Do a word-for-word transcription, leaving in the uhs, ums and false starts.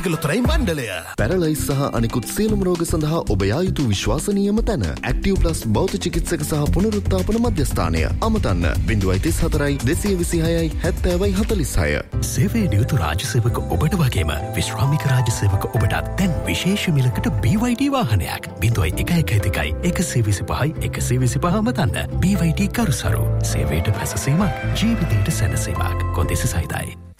ලොතරැයි මණ්ඩලය පැරලයිස් සහ අනිකුත් සියලුම රෝග සඳහා ඔබ යා යුතු විශ්වාසනීයම තැන ඇක්ටිව් ප්ලස් බෞද්ධ චිකිත්සක සහ පුනරුත්ථාපන මධ්‍යස්ථානය අමතන්න ज़ीरो तीस හතරයි දෙසිය විසිහයයි හැත්තෑවයි හතළිස්හය. සේවයේ නියුතු රාජ්‍ය සේවක ඔබට වගේම විශ්‍රාමික රාජ්‍ය සේවක ඔබටත් දැන් විශේෂ මිලකට බී වයි ඩී වාහනයක් ज़ीरो एक एक දෙකයි එකසිය විසිපහයි එකසිය විසිපහ අමතන්න. බී වයි ඩී කරුසරු සේවයට පැසසීමක් ජීවිතයට සැනසීමක් කොන්දෙසි සහිතයි.